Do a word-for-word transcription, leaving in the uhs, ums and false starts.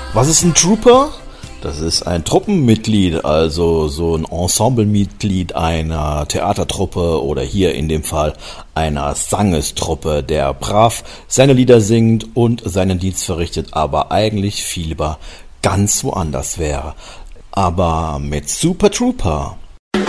Was ist ein Trooper? Das ist ein Truppenmitglied, also so ein Ensemblemitglied einer Theatertruppe oder hier in dem Fall einer Sangestruppe, der brav seine Lieder singt und seinen Dienst verrichtet, aber eigentlich viel lieber ganz woanders wäre. Aber mit Super Trooper